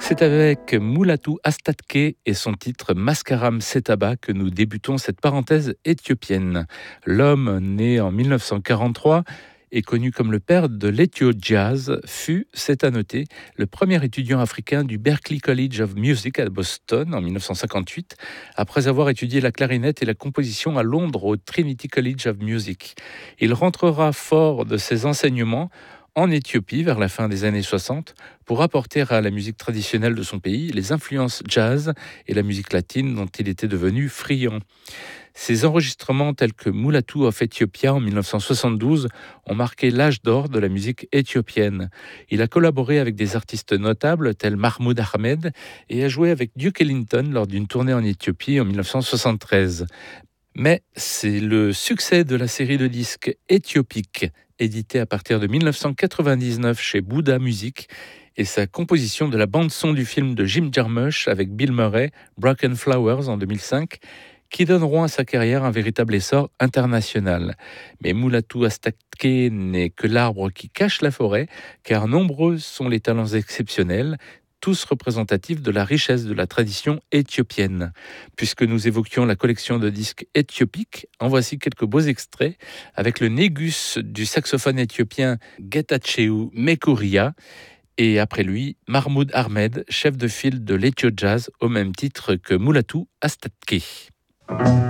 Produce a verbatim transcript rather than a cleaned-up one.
C'est avec Mulatu Astatke et son titre Maskaram Setaba que nous débutons cette parenthèse éthiopienne. L'homme, né en mille neuf cent quarante-trois, et connu comme le père de l'Ethio Jazz, fut, c'est à noter, le premier étudiant africain du Berklee College of Music à Boston en mille neuf cent cinquante-huit, après avoir étudié la clarinette et la composition à Londres au Trinity College of Music. Il rentrera fort de ses enseignements en Éthiopie vers la fin des années soixante pour apporter à la musique traditionnelle de son pays les influences jazz et la musique latine dont il était devenu friand. Ses enregistrements tels que Mulatu of Ethiopia en mille neuf cent soixante-douze ont marqué l'âge d'or de la musique éthiopienne. Il a collaboré avec des artistes notables tels Mahmoud Ahmed et a joué avec Duke Ellington lors d'une tournée en Éthiopie en mille neuf cent soixante-treize. Mais c'est le succès de la série de disques Éthiopique, édité à partir de mille neuf cent quatre-vingt-dix-neuf chez Bouddha Music, et sa composition de la bande-son du film de Jim Jarmusch avec Bill Murray, Broken Flowers en deux mille cinq, qui donneront à sa carrière un véritable essor international. Mais Mulatu Astatke n'est que l'arbre qui cache la forêt, car nombreux sont les talents exceptionnels, tous représentatifs de la richesse de la tradition éthiopienne. Puisque nous évoquions la collection de disques éthiopiques, en voici quelques beaux extraits avec le négus du saxophone éthiopien Getachew Mekoria et après lui, Mahmoud Ahmed, chef de file de l'Ethio Jazz au même titre que Mulatu Astatke.